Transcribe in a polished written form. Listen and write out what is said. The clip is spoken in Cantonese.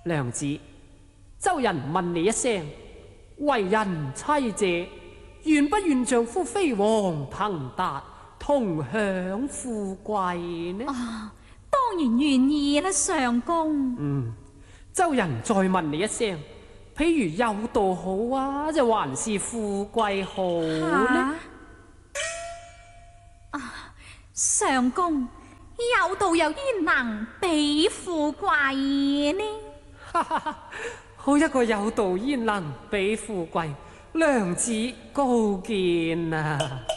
娘子，周人問你一聲，為人妻者，願不願丈夫飛黃騰達，同享富貴呢？ 當然願意啦，相公。 周人再問你一聲，譬如有道好啊，就還是富貴好呢？ 相公，有道又焉能比富貴呢？ 好一個有道焉能比富貴，娘子高見啊！